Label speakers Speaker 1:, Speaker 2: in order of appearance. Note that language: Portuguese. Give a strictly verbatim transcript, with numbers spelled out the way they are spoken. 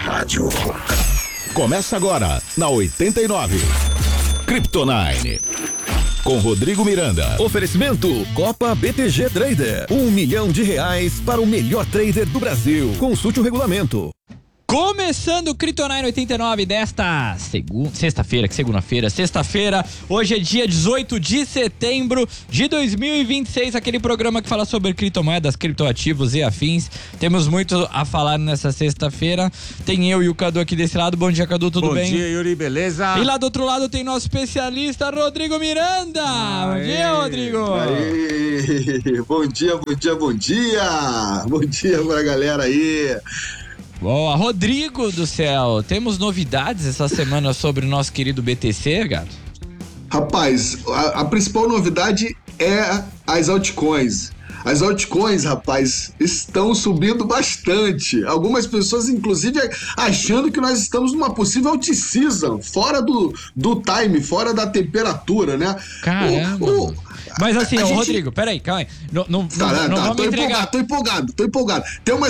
Speaker 1: Rádio começa agora na oitenta e nove. Kryptonine com Rodrigo Miranda.
Speaker 2: Oferecimento Copa B T G Trader. Um milhão de reais para o melhor trader do Brasil. Consulte o regulamento.
Speaker 3: Começando o Kryptonine oitenta e nove desta segunda, sexta-feira, que segunda-feira, sexta-feira, hoje é dia dezoito de setembro de dois mil e vinte e seis, aquele programa que fala sobre criptomoedas, criptoativos e afins. Temos muito a falar nessa sexta-feira. Tem eu e o Cadu aqui desse lado. Bom dia, Cadu, tudo
Speaker 4: Bom
Speaker 3: bem?
Speaker 4: Bom dia, Yuri, beleza?
Speaker 3: E lá do outro lado tem nosso especialista, Rodrigo Miranda. Aê. Bom dia, Rodrigo.
Speaker 5: Aê. Bom dia, bom dia, bom dia. Bom dia pra galera aí.
Speaker 3: Boa, Rodrigo do céu, temos novidades essa semana sobre o nosso querido B T C, gato?
Speaker 5: Rapaz, a, a principal novidade é as altcoins. As altcoins, rapaz, estão subindo bastante. Algumas pessoas, inclusive, achando que nós estamos numa possível alt-season, fora do, do time, fora da temperatura, né?
Speaker 3: Caramba! O, o, Mas assim, ô, gente... Rodrigo, peraí, calma aí. Não, não,
Speaker 5: tá,
Speaker 3: não, não
Speaker 5: tá,
Speaker 3: vamos
Speaker 5: tô
Speaker 3: entregar...
Speaker 5: empolgado, tô empolgado, tô empolgado. Tem uma